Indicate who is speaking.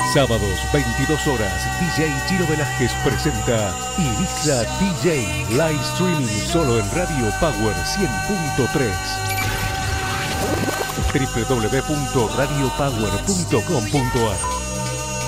Speaker 1: Sábados, 22 horas, DJ Chino Velázquez presenta Ibiza DJ Live Streaming solo en Radio Power 100.3. www.radiopower.com.ar